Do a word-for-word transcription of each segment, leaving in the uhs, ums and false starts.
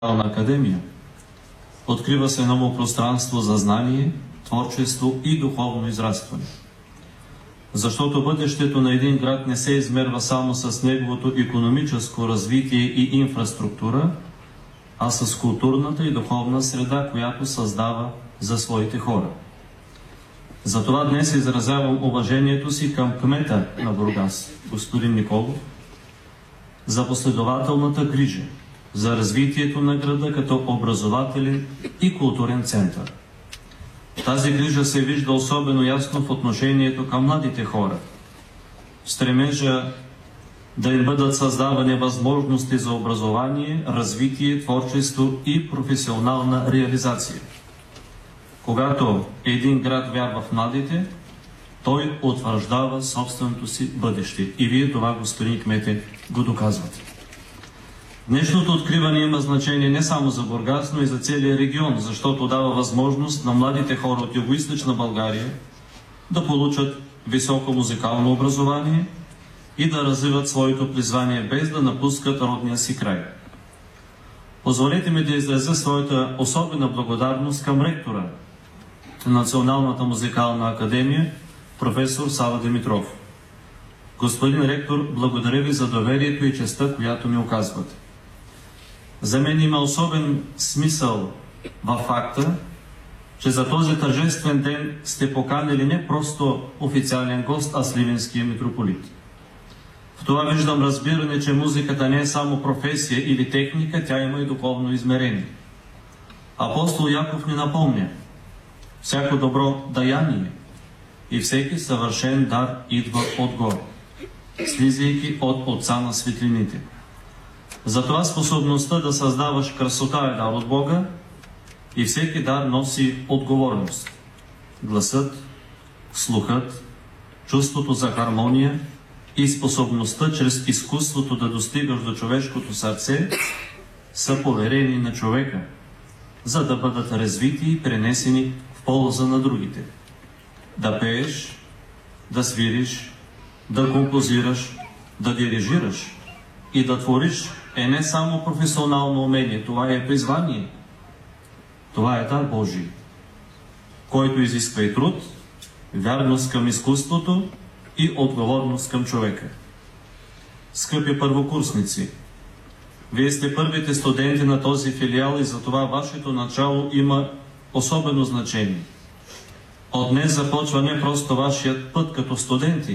академия. Открива се ново пространство за знание, творчество и духовно израстване. Защото бъдещето на един град не се измерва само с неговото икономическо развитие и инфраструктура, а с културната и духовна среда, която създава за своите хора. Затова днес изразявам уважението си към кмета на Бургас, господин Николов, за последователната грижа за развитието на града като образователен и културен център. Тази грижа се вижда особено ясно в отношението към младите хора. В стремежа да им бъдат създавани възможности за образование, развитие, творчество и професионална реализация. Когато един град вярва в младите, той утвърждава собственото си бъдеще. И вие това, господин кмете, го доказвате. Днешното откриване има значение не само за Бургас, но и за целия регион, защото дава възможност на младите хора от Югоизточна България да получат високо музикално образование и да развиват своето призвание без да напускат родния си край. Позволете ми да изразя своята особена благодарност към ректора на Националната музикална академия, професор Сава Димитров. Господин ректор, благодаря ви за доверието и честта, която ми оказвате. За мен има особен смисъл във факта, че за този тържествен ден сте поканили не просто официален гост, а сливенския митрополит. В това виждам разбиране, че музиката не е само професия или техника, тя има и духовно измерение. Апостол Яков ни напомня: всяко добро даяние и всеки съвършен дар идва отгоре, слизайки от Отца на светлините. Затова способността да създаваш красота е дар от Бога и всеки дар носи отговорност. Гласът, слухът, чувството за хармония и способността чрез изкуството да достигаш до човешкото сърце са поверени на човека, за да бъдат развити и пренесени в полза на другите. Да пееш, да свириш, да композираш, да дирижираш и да твориш е не само професионално умение, това е призвание. Това е дар Божий, който изисква и труд, вярност към изкуството и отговорност към човека. Скъпи първокурсници, вие сте първите студенти на този филиал и затова вашето начало има особено значение. От днес започва не просто вашият път като студенти,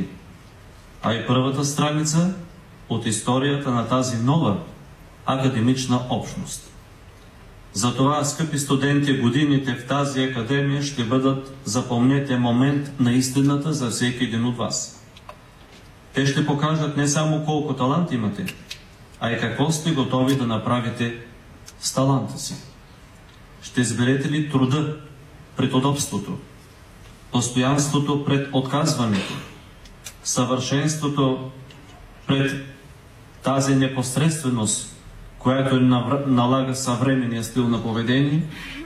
а и първата страница от историята на тази нова академична общност. Затова, скъпи студенти, годините в тази академия ще бъдат, запомнете, момент на истината за всеки един от вас. Те ще покажат не само колко талант имате, а и какво сте готови да направите с таланта си. Ще изберете ли труда пред удобството, постоянството пред отказването, съвършенството пред тази непосредственост, която налага съвременния стил на поведение?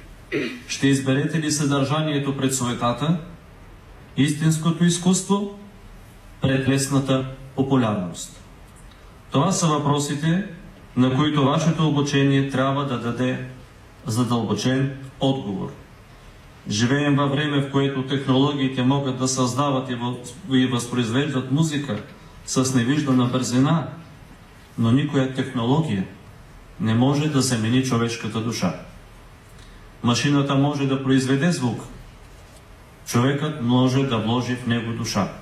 Ще изберете ли съдържанието пред суетата, истинското изкуство пред лесната популярност? Това са въпросите, на които вашето обучение трябва да даде задълбочен отговор. Живеем във време, в което технологиите могат да създават и възпроизвеждат музика с невиждана бързина, но никоя технология не може да замени човешката душа. Машината може да произведе звук, човекът може да вложи в него душа.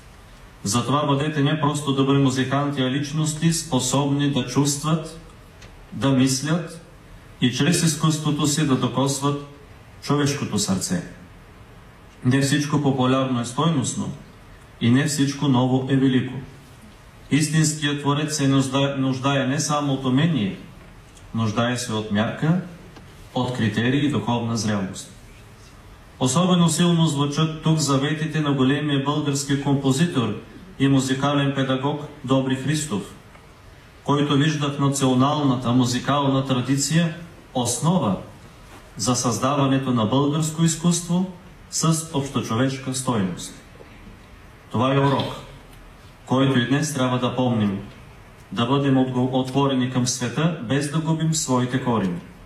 Затова бъдете не просто добри музиканти, а личности, способни да чувстват, да мислят и чрез изкуството си да докосват човешкото сърце. Не всичко популярно е стойностно и не всичко ново е велико. Истинският творец се нуждае, нуждае не само от умение, нуждае се от мярка, от критерии и духовна зрелост. Особено силно звучат тук заветите на големия български композитор и музикален педагог Добри Христов, който вижда в националната музикална традиция основа за създаването на българско изкуство с общочовешка стойност. Това е урок, който и днес трябва да помним, да бъдем отворени към света, без да губим своите корени.